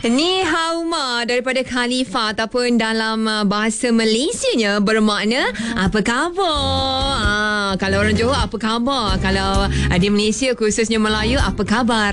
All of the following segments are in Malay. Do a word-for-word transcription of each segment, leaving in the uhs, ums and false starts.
Ni hao ma daripada Khalifah ataupun dalam uh, bahasa Malaysianya bermakna apa khabar. Ah, kalau orang Johor apa khabar, kalau uh, di Malaysia khususnya Melayu apa khabar.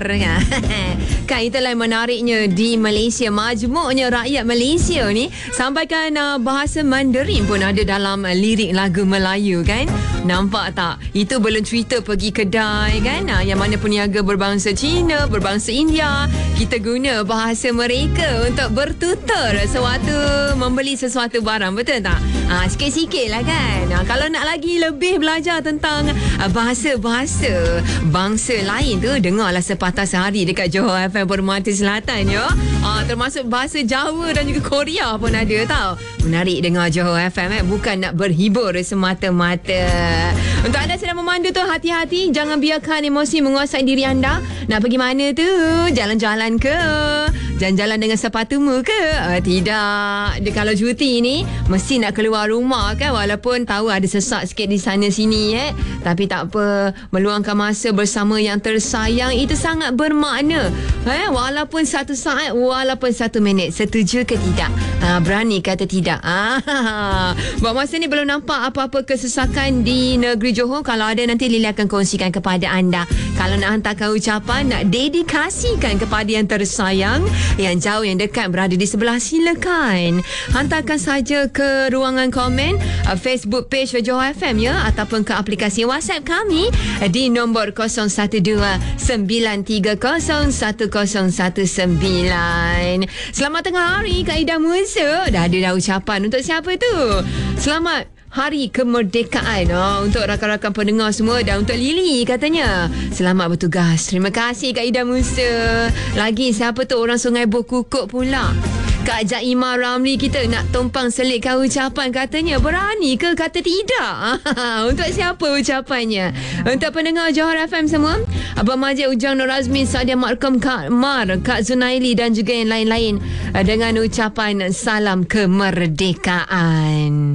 Kan itulah yang menariknya di Malaysia. Majmuknya rakyat Malaysia ni sampaikan uh, bahasa Mandarin pun ada dalam uh, lirik lagu Melayu kan. Nampak tak? Itu belum cerita pergi kedai kan, uh, yang mana peniaga berbangsa Cina, berbangsa India, kita guna bahasa mereka untuk bertutur sewaktu membeli sesuatu barang, betul tak? Ha, sikit-sikit lah kan. Ha, kalau nak lagi lebih belajar tentang ha, bahasa-bahasa bangsa lain tu, dengarlah Sepatah Sehari dekat Johor F M Permata Selatan ya. Ha, termasuk bahasa Jawa dan juga Korea pun ada tau. Menarik dengar Johor F M eh. Bukan nak berhibur semata-mata. Untuk anda sedang memandu tu, hati-hati, jangan biarkan emosi menguasai diri anda. Nak pergi mana tu? Jalan-jalan ke? Jalan-jalan dengan sepatumu ke? Uh, tidak. Dia kalau cuti ni mesti nak keluar rumah kan, walaupun tahu ada sesak sikit di sana sini eh. Tapi tak apa, meluangkan masa bersama yang tersayang itu sangat bermakna. Eh, walaupun satu saat, walaupun satu minit. Setuju ke tidak? Uh, berani kata tidak? Ah, buat masa ni belum nampak apa-apa kesesakan di negeri Johor. Kalau ada, nanti Lily akan kongsikan kepada anda. Kalau nak hantarkan ucapan, nak dedikasikan kepada yang tersayang, yang jauh, yang dekat, berada di sebelah, silakan hantarkan saja ke ruangan komen uh, Facebook page Johor F M ya, ataupun ke aplikasi WhatsApp kami uh, di nombor kosong satu dua sembilan tiga kosong satu kosong satu sembilan. Selamat tengah hari Kak Ida Musa. Dah ada dah ucapan untuk siapa tu? Selamat Hari Kemerdekaan oh, untuk rakan-rakan pendengar semua, dan untuk Lily katanya selamat bertugas. Terima kasih Kak Ida Musa. Lagi siapa tu, orang Sungai Bokukuk pula, Kak Jaimah Ramli kita nak tumpang selitkan ucapan, katanya berani ke kata tidak? Untuk siapa ucapannya? Untuk pendengar Johor F M semua, Abang Majid, Ujang Nur Azmin, Sadia Markham, Kak Mar, Kak Zunaili dan juga yang lain-lain, dengan ucapan salam kemerdekaan.